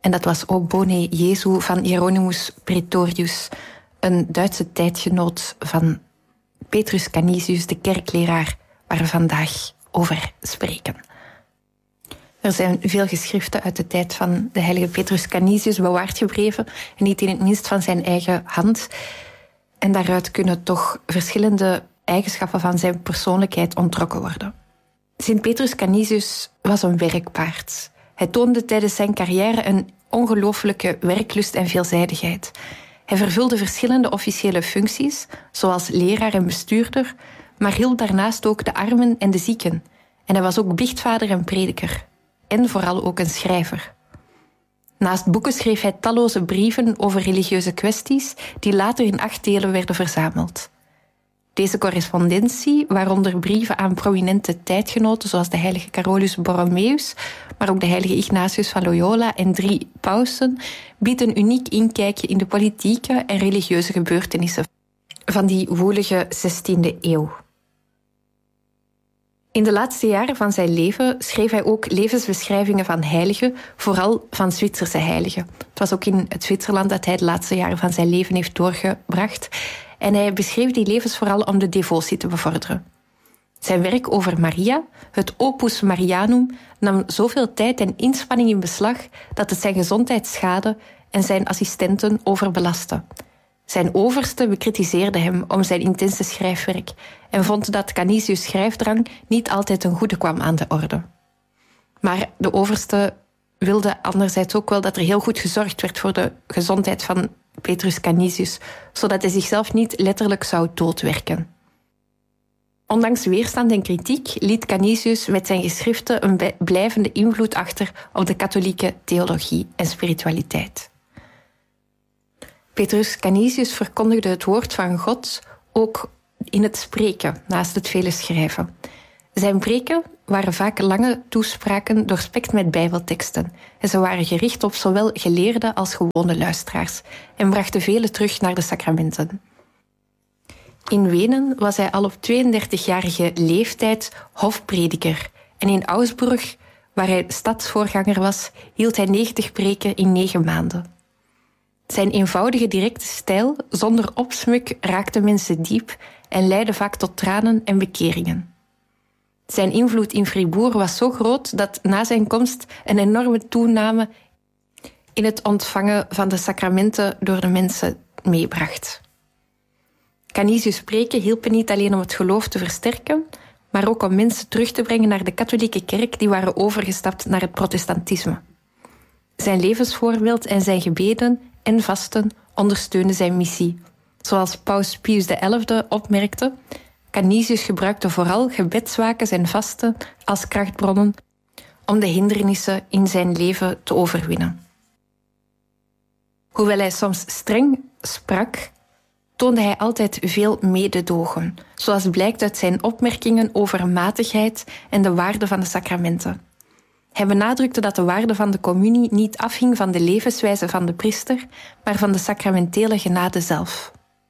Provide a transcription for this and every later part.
En dat was O Bone Jesu van Hieronymus Praetorius, een Duitse tijdgenoot van Petrus Canisius, de kerkleraar waar we vandaag over spreken. Er zijn veel geschriften uit de tijd van de heilige Petrus Canisius bewaard gebleven, en niet in het minst van zijn eigen hand. En daaruit kunnen toch verschillende eigenschappen van zijn persoonlijkheid ontrokken worden. Sint Petrus Canisius was een werkpaard. Hij toonde tijdens zijn carrière een ongelooflijke werklust en veelzijdigheid. Hij vervulde verschillende officiële functies, zoals leraar en bestuurder, maar hielp daarnaast ook de armen en de zieken. En hij was ook biechtvader en prediker. En vooral ook een schrijver. Naast boeken schreef hij talloze brieven over religieuze kwesties, die later in 8 delen werden verzameld. Deze correspondentie, waaronder brieven aan prominente tijdgenoten zoals de heilige Carolus Borromeus, maar ook de heilige Ignatius van Loyola en 3 pausen, biedt een uniek inkijkje in de politieke en religieuze gebeurtenissen van die woelige 16e eeuw. In de laatste jaren van zijn leven schreef hij ook levensbeschrijvingen van heiligen, vooral van Zwitserse heiligen. Het was ook in het Zwitserland dat hij de laatste jaren van zijn leven heeft doorgebracht. En hij beschreef die levens vooral om de devotie te bevorderen. Zijn werk over Maria, het Opus Marianum, nam zoveel tijd en inspanning in beslag dat het zijn gezondheid schadde en zijn assistenten overbelastte. Zijn overste bekritiseerde hem om zijn intense schrijfwerk en vond dat Canisius' schrijfdrang niet altijd ten goede kwam aan de orde. Maar de overste wilde anderzijds ook wel dat er heel goed gezorgd werd voor de gezondheid van Petrus Canisius, zodat hij zichzelf niet letterlijk zou doodwerken. Ondanks weerstand en kritiek liet Canisius met zijn geschriften een blijvende invloed achter op de katholieke theologie en spiritualiteit. Petrus Canisius verkondigde het woord van God ook in het spreken, naast het vele schrijven. Zijn preken waren vaak lange toespraken doorspekt met bijbelteksten. En ze waren gericht op zowel geleerden als gewone luisteraars en brachten velen terug naar de sacramenten. In Wenen was hij al op 32-jarige leeftijd hofprediker. En in Augsburg, waar hij stadsvoorganger was, hield hij 90 preken in 9 maanden. Zijn eenvoudige, directe stijl, zonder opsmuk, raakte mensen diep en leidde vaak tot tranen en bekeringen. Zijn invloed in Fribourg was zo groot dat na zijn komst een enorme toename in het ontvangen van de sacramenten door de mensen meebracht. Canisius' preken hielpen niet alleen om het geloof te versterken, maar ook om mensen terug te brengen naar de katholieke kerk die waren overgestapt naar het protestantisme. Zijn levensvoorbeeld en zijn gebeden en vasten ondersteunden zijn missie. Zoals paus Pius XI opmerkte, Canisius gebruikte vooral gebedswakens en vasten als krachtbronnen om de hindernissen in zijn leven te overwinnen. Hoewel hij soms streng sprak, toonde hij altijd veel mededogen, zoals blijkt uit zijn opmerkingen over matigheid en de waarde van de sacramenten. Hij benadrukte dat de waarde van de communie niet afhing van de levenswijze van de priester, maar van de sacramentele genade zelf.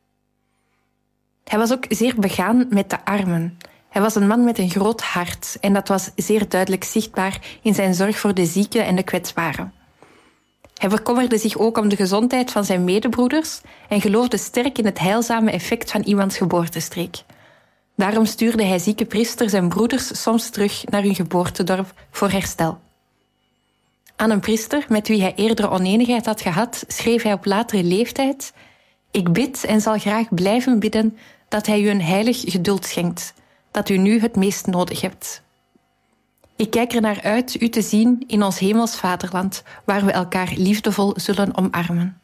Hij was ook zeer begaan met de armen. Hij was een man met een groot hart en dat was zeer duidelijk zichtbaar in zijn zorg voor de zieken en de kwetsbaren. Hij bekommerde zich ook om de gezondheid van zijn medebroeders en geloofde sterk in het heilzame effect van iemands geboortestreek. Daarom stuurde hij zieke priesters en broeders soms terug naar hun geboortedorp voor herstel. Aan een priester met wie hij eerder onenigheid had gehad, schreef hij op latere leeftijd: "Ik bid en zal graag blijven bidden dat hij u een heilig geduld schenkt, dat u nu het meest nodig hebt. Ik kijk er naar uit u te zien in ons hemels vaderland, waar we elkaar liefdevol zullen omarmen."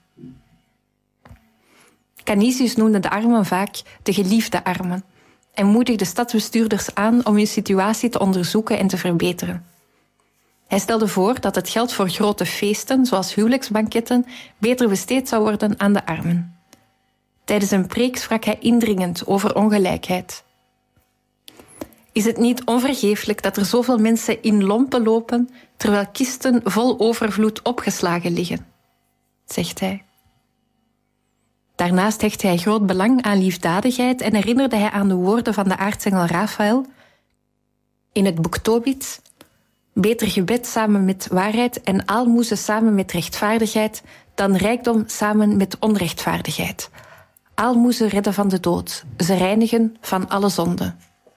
Canisius noemde de armen vaak de geliefde armen en moedigde stadsbestuurders aan om hun situatie te onderzoeken en te verbeteren. Hij stelde voor dat het geld voor grote feesten, zoals huwelijksbanketten, beter besteed zou worden aan de armen. Tijdens een preek sprak hij indringend over ongelijkheid. Is het niet onvergeeflijk dat er zoveel mensen in lompen lopen, terwijl kisten vol overvloed opgeslagen liggen? Zegt hij. Daarnaast hechtte hij groot belang aan liefdadigheid en herinnerde hij aan de woorden van de aartsengel Raphaël in het boek Tobit: Beter gebed samen met waarheid en aalmoezen samen met rechtvaardigheid dan rijkdom samen met onrechtvaardigheid. Aalmoezen redden van de dood, ze reinigen van alle zonde.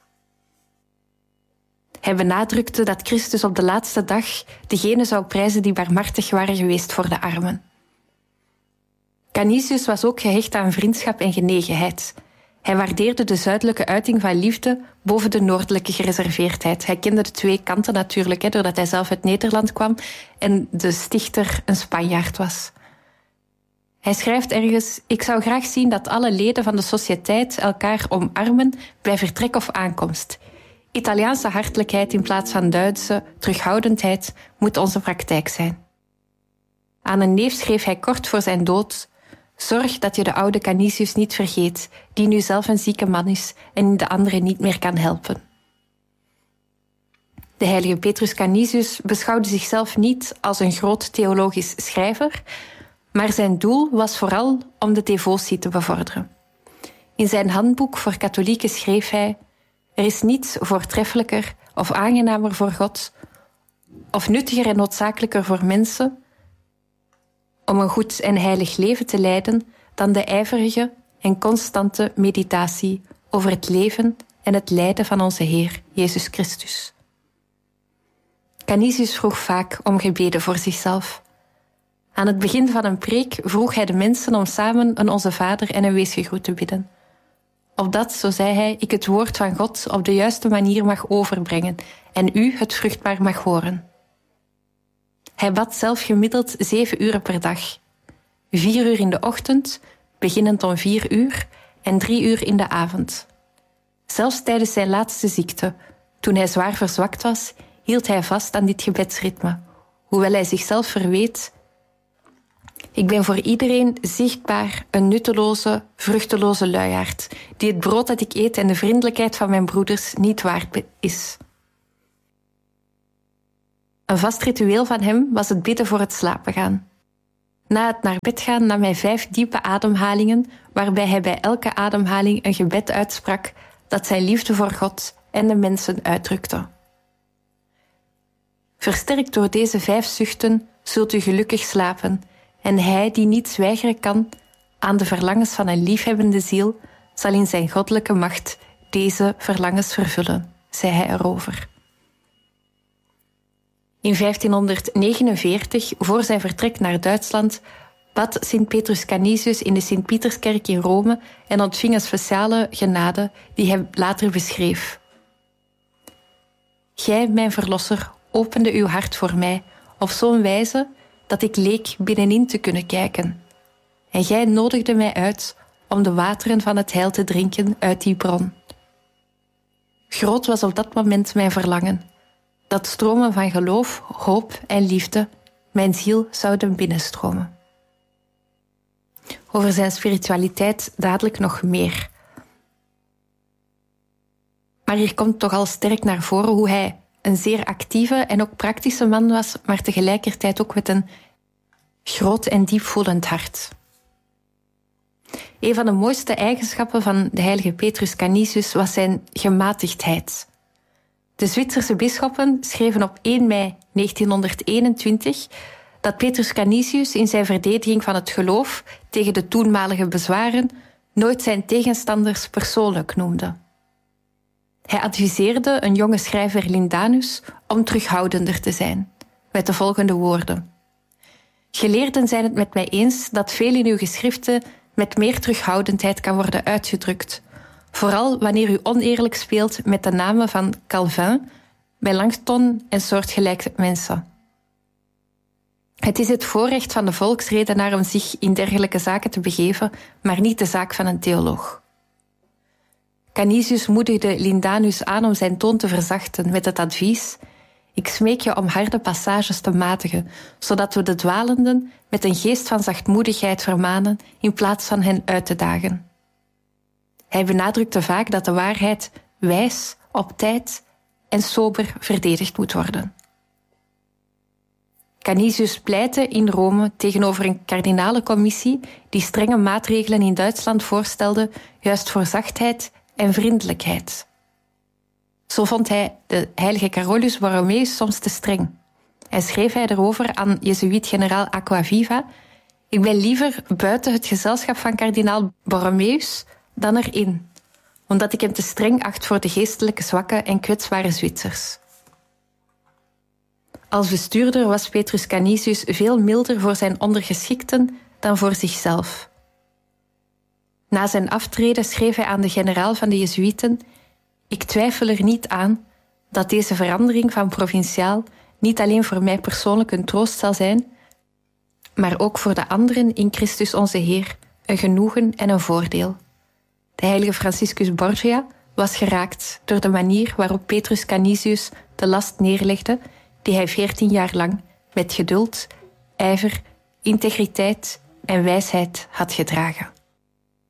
Hij benadrukte dat Christus op de laatste dag degenen zou prijzen die barmhartig waren geweest voor de armen. Canisius was ook gehecht aan vriendschap en genegenheid. Hij waardeerde de zuidelijke uiting van liefde boven de noordelijke gereserveerdheid. Hij kende de twee kanten natuurlijk, doordat hij zelf uit Nederland kwam en de stichter een Spanjaard was. Hij schrijft ergens: ik zou graag zien dat alle leden van de sociëteit elkaar omarmen bij vertrek of aankomst. Italiaanse hartelijkheid in plaats van Duitse terughoudendheid moet onze praktijk zijn. Aan een neef schreef hij kort voor zijn dood: zorg dat je de oude Canisius niet vergeet, die nu zelf een zieke man is en de anderen niet meer kan helpen. De heilige Petrus Canisius beschouwde zichzelf niet als een groot theologisch schrijver, maar zijn doel was vooral om de devotie te bevorderen. In zijn handboek voor katholieken schreef hij: er is niets voortreffelijker of aangenamer voor God, of nuttiger en noodzakelijker voor mensen om een goed en heilig leven te leiden dan de ijverige en constante meditatie over het leven en het lijden van onze Heer Jezus Christus. Canisius vroeg vaak om gebeden voor zichzelf. Aan het begin van een preek vroeg hij de mensen om samen een Onze Vader en een weesgegroet te bidden. Opdat, zo zei hij, ik het woord van God op de juiste manier mag overbrengen en u het vruchtbaar mag horen. Hij bad zelf gemiddeld 7 uren per dag. 4 uur in de ochtend, beginnend om 4 uur, en 3 uur in de avond. Zelfs tijdens zijn laatste ziekte, toen hij zwaar verzwakt was, hield hij vast aan dit gebedsritme, hoewel hij zichzelf verweet: ik ben voor iedereen zichtbaar een nutteloze, vruchteloze luiaard, die het brood dat ik eet en de vriendelijkheid van mijn broeders niet waard is. Een vast ritueel van hem was het bidden voor het slapen gaan. Na het naar bed gaan nam hij 5 diepe ademhalingen, waarbij hij bij elke ademhaling een gebed uitsprak dat zijn liefde voor God en de mensen uitdrukte. Versterkt door deze 5 zuchten zult u gelukkig slapen, en hij die niet weigeren kan aan de verlangens van een liefhebbende ziel, zal in zijn goddelijke macht deze verlangens vervullen, zei hij erover. In 1549, voor zijn vertrek naar Duitsland, bad Sint Petrus Canisius in de Sint-Pieterskerk in Rome en ontving een speciale genade die hij later beschreef. Gij, mijn verlosser, opende uw hart voor mij op zo'n wijze dat ik leek binnenin te kunnen kijken. En gij nodigde mij uit om de wateren van het heil te drinken uit die bron. Groot was op dat moment mijn verlangen, dat stromen van geloof, hoop en liefde mijn ziel zouden binnenstromen. Over zijn spiritualiteit dadelijk nog meer. Maar hier komt toch al sterk naar voren hoe hij een zeer actieve en ook praktische man was, maar tegelijkertijd ook met een groot en diepvoelend hart. Een van de mooiste eigenschappen van de heilige Petrus Canisius was zijn gematigdheid. De Zwitserse bisschoppen schreven op 1 mei 1921 dat Petrus Canisius in zijn verdediging van het geloof tegen de toenmalige bezwaren nooit zijn tegenstanders persoonlijk noemde. Hij adviseerde een jonge schrijver Lindanus om terughoudender te zijn, met de volgende woorden: geleerden zijn het met mij eens dat veel in uw geschriften met meer terughoudendheid kan worden uitgedrukt, vooral wanneer u oneerlijk speelt met de namen van Calvin, Melanchthon en soortgelijke mensen. Het is het voorrecht van de volksredenaar om zich in dergelijke zaken te begeven, maar niet de zaak van een theoloog. Canisius moedigde Lindanus aan om zijn toon te verzachten met het advies: ik smeek je om harde passages te matigen, zodat we de dwalenden met een geest van zachtmoedigheid vermanen in plaats van hen uit te dagen. Hij benadrukte vaak dat de waarheid wijs, op tijd en sober verdedigd moet worden. Canisius pleitte in Rome tegenover een kardinaalencommissie die strenge maatregelen in Duitsland voorstelde, juist voor zachtheid en vriendelijkheid. Zo vond hij de heilige Carolus Borromeus soms te streng. En schreef hij erover aan jezuïet-generaal Acquaviva: ik ben liever buiten het gezelschap van kardinaal Borromeus dan erin, omdat ik hem te streng acht voor de geestelijke zwakke en kwetsbare Zwitsers. Als bestuurder was Petrus Canisius veel milder voor zijn ondergeschikten dan voor zichzelf. Na zijn aftreden schreef hij aan de generaal van de Jezuïeten: ik twijfel er niet aan dat deze verandering van provinciaal niet alleen voor mij persoonlijk een troost zal zijn, maar ook voor de anderen in Christus onze Heer een genoegen en een voordeel. De heilige Franciscus Borgia was geraakt door de manier waarop Petrus Canisius de last neerlegde die hij 14 jaar lang met geduld, ijver, integriteit en wijsheid had gedragen.